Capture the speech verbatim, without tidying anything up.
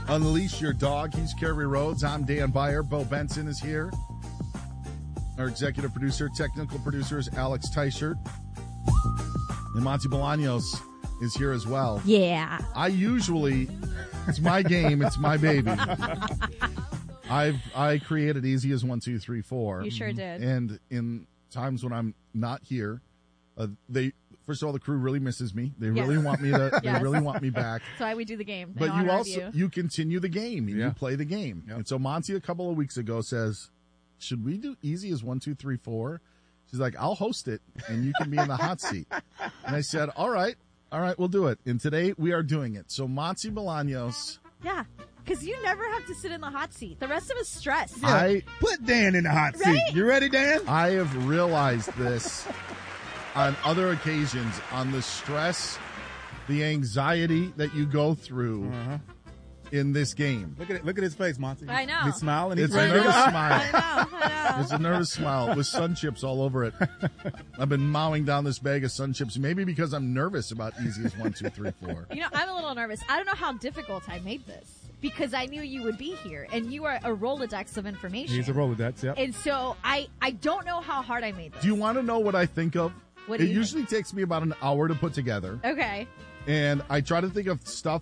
Unleash your dog. He's Kerry Rhodes. I'm Dan Beyer. Bo Benson is here. Our executive producer, technical producer is Alex Teichert. And Monty Bolaños is here as well. Yeah. I usually, it's my game, it's my baby. I've I created easy as one, two, three, four. You sure did. And in times when I'm not here, uh, they first of all the crew really misses me. They Yes. really want me to. Yes. They really want me back. That's why we do the game. in But you honor of also you. you continue the game. And Yeah. You play the game. Yep. And so Monty a couple of weeks ago says, "Should we do easy as one, two, three, four?" She's like, "I'll host it, and you can be in the hot seat." And I said, "All right, all right, we'll do it." And today we are doing it. So Monty Bolaños, Yeah. Because you never have to sit in the hot seat. The rest of us stress. I Put Dan in the hot seat. Right? You ready, Dan? I have realized this on other occasions, on the stress, the anxiety that you go through Uh-huh. in this game. Look at it. Look at his face, Monty. I know. He's smiling. He's It's a ready. nervous I smile. know. I know. It's a nervous smile with sun chips all over it. I've been mowing down this bag of sun chips, maybe because I'm nervous about easy as one, two, three, four. You know, I'm a little nervous. I don't know how difficult I made this because I knew you would be here and you are a Rolodex of information. He's a Rolodex. Yep. And so I, I don't know how hard I made this. Do you want to know what I think of? What do it you usually takes me about an hour to put together, Okay. and I try to think of stuff